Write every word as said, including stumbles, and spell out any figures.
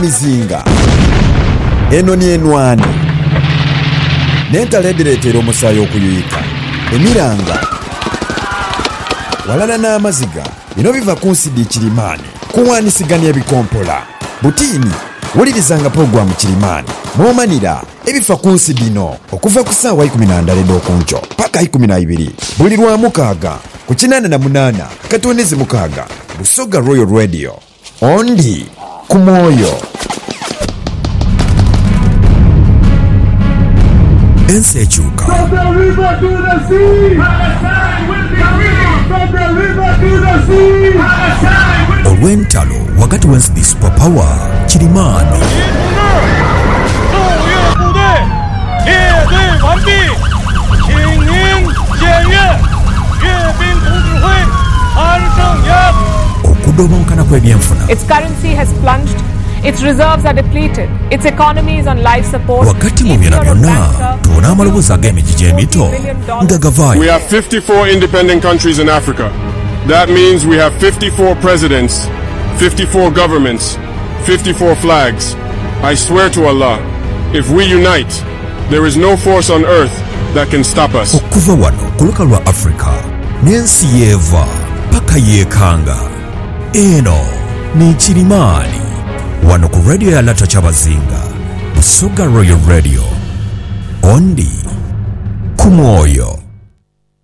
mizinga eno ni enwani n'entale edireetera omusaayi okuyuyika emiranga walala n'amaziga bino biva ku nsidi Kirimaani kuwaanisiganya ebikompola butiini wulirizanga puroguramu Kirimaani mw'omanira ebifa ku nsi bino okuva ku ssaawa ikumi na ndala ed'okunkyo paka ikumi na ibiri buli lwa mukaaga ku kinaana na munaana katondezi mukaaga Busoga Royal Radio ondi ku mwoyo. Ensi ekyuka olw'entalo wakati w'ensi superpower Kirimaani okudobonkana kw'ebyenfuna. Its currency has plunged. Its reserves are depleted. Its economy is on life support. Wakati mu byonna byonna tubona amaloboozi ag'emijiji emito nga gavaayo. We have fifty-four independent countries in Africa. That means we have fifty-four presidents, fifty-four governments, fifty-four flags. I swear to Allah, if we unite, there is no force on earth that can stop us. Okuva wano ku luka lwa Africa n'ensi yeeva paka yeekanga. Eno ni Kirimaani wano ku radio ya Lata Kyabazinga Busoga Royal Radio ondi ku mwoyo.